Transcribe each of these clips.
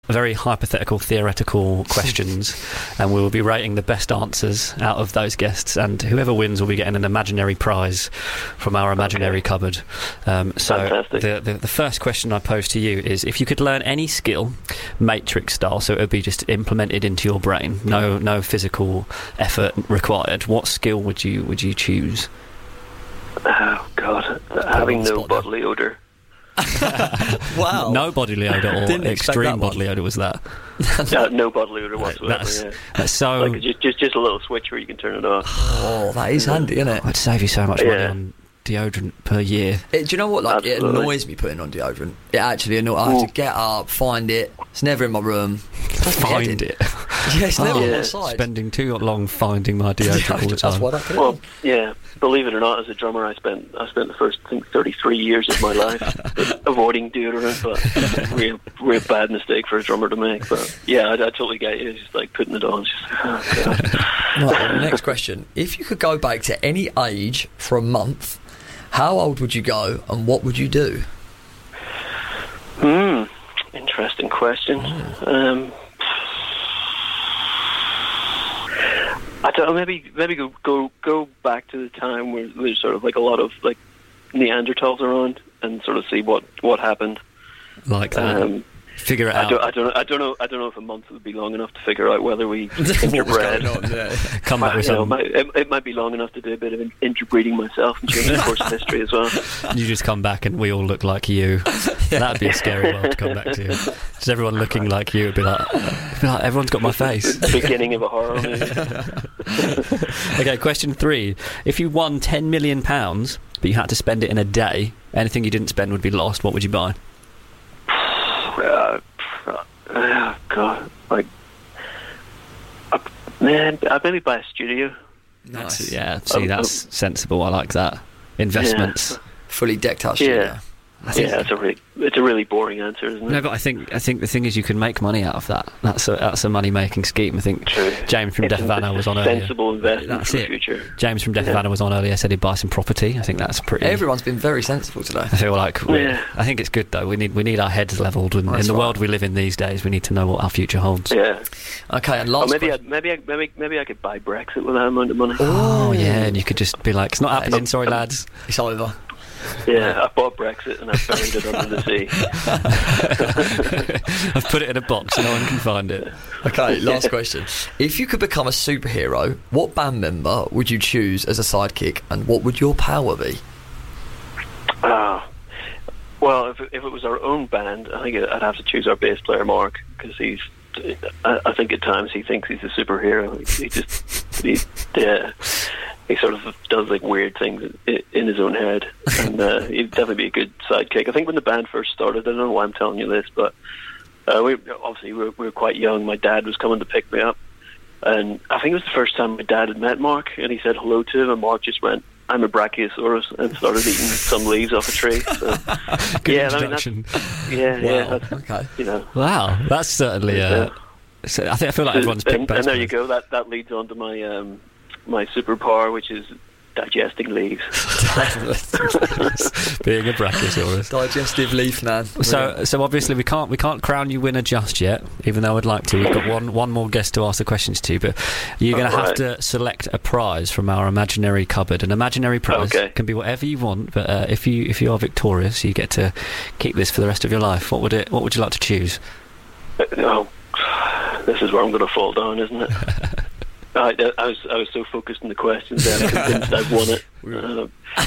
very hypothetical, theoretical questions, and we will be rating the best answers out of those guests, and whoever wins will be getting an imaginary prize from our imaginary cupboard. So the first question I pose to you is, if you could learn any skill, Matrix style, so it would be just implemented into your brain, no physical effort required, what skill would you choose? Oh God, having no bodily odour. Wow. No bodily odour, or extreme bodily odour was that? No bodily odour whatsoever. That's so... Like just a little switch where you can turn it off. Oh, that is handy, isn't it? It would save you so much money on deodorant per year. Do you know what? Like, Absolutely. it annoys me putting on deodorant. It actually annoys. I have to get up, find it. It's never in my room. Find it. Yeah, it's never on my side. Spending too long finding my deodorant all the time. That's what I can. Well, yeah. Believe it or not, as a drummer, I spent the first, I think, 33 years of my life avoiding deodorant, but real bad mistake for a drummer to make. But yeah, I totally get you. It's just like putting it on. It's just, oh, God. Right, next question. If you could go back to any age for a month, how old would you go, and what would you do? Interesting question. I don't know, maybe go back to the time where there's sort of like a lot of like Neanderthals around, and sort of see what happened. Like that. Figure it out. I don't know if a month would be long enough to figure out whether we interbred. Come back with some. It might be long enough to do a bit of interbreeding myself and change the course of history as well. You just come back and we all look like you. That'd be a scary world to come back to. Just everyone looking like you. It'd be like everyone's got my face. Beginning of a horror movie. Okay, question 3. If you won £10 million, but you had to spend it in a day, anything you didn't spend would be lost, what would you buy? God, like, man, I'd maybe buy a studio. Nice. That's sensible. I like that. Investments. Yeah. Fully decked out studio. It's a really boring answer, isn't it? No, but I think the thing is you can make money out of that. That's a money making scheme. I think True. James from Death Havana was on earlier. Sensible investment for the future. James from Death Havana was on earlier. Said he'd buy some property. I think that's pretty. Everyone's been very sensible today. I feel like I think it's good though. We need our heads levelled, and in the world we live in these days, we need to know what our future holds. Yeah. Okay, and last. Maybe I could buy Brexit with that amount of money. Oh yeah, and you could just be like, it's not happening. Sorry, lads. It's over. Yeah, I bought Brexit and I buried it under the sea. I've put it in a box, no one can find it. Okay, last question. If you could become a superhero, what band member would you choose as a sidekick, and what would your power be? Well, if it was our own band, I think I'd have to choose our bass player, Mark, because I think at times he thinks he's a superhero. He sort of does like weird things in his own head, and he'd definitely be a good sidekick. I think when the band first started, I don't know why I'm telling you this, but we were quite young. My dad was coming to pick me up, and I think it was the first time my dad had met Mark, and he said hello to him, and Mark just went, "I'm a Brachiosaurus," and started eating some leaves off a tree. So, good introduction. Okay. Wow, that's certainly. I feel like everyone's picked. And there you go. That leads on to my my superpower, which is digesting leaves. Being a Brachiosaurus. Digestive leaf man. So obviously we can't crown you winner just yet, even though I'd like to. We've got one more guest to ask the questions to, but you're going to have to select a prize from our imaginary cupboard. An imaginary prize can be whatever you want, but if you are victorious, you get to keep this for the rest of your life. What would you like to choose? This is where I'm going to fall down, isn't it? I was so focused on the questions that I'm convinced I've won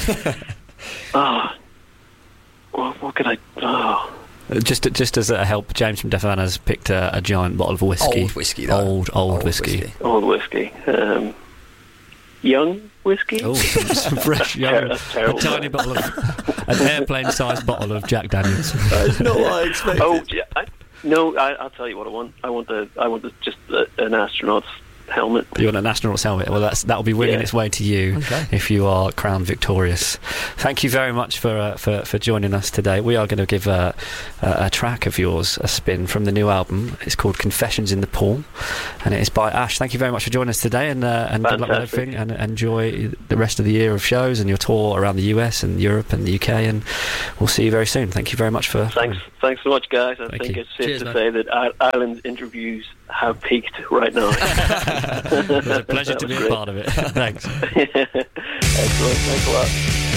it. What could I? Just as a help, James from Death Havana's picked a giant bottle of whiskey. Old whiskey, though. Old whiskey. Old whiskey. Young whiskey. Oh, some fresh young. That's terrible. A tiny bottle of an airplane-sized bottle of Jack Daniels. That's not what I expected. I'll tell you what I want. I want just an astronaut's helmet. You want an astronauts helmet? Well, that'll be winging its way to you if you are crowned victorious. Thank you very much for joining us today. We are going to give a track of yours a spin from the new album. It's called Confessions in the Pool, and it is by Ash. Thank you very much for joining us today, and good luck with everything, and enjoy the rest of the year of shows and your tour around the US and Europe and the UK, and we'll see you very soon. Thank you very much for... Thanks so much, guys. I think it's safe to say that Ireland's interviews have peaked right now. It was a pleasure to be a part of it. Thanks. Excellent. Thanks a lot.